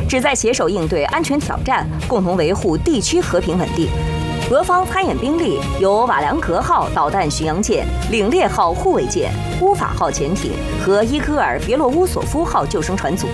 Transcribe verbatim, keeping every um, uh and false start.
旨在携手应对安全挑战，共同维护地区和平稳定。俄方参演兵力由瓦良格号导弹巡洋舰、领列号护卫舰、乌法号潜艇和伊戈尔·别洛乌索夫号救生船组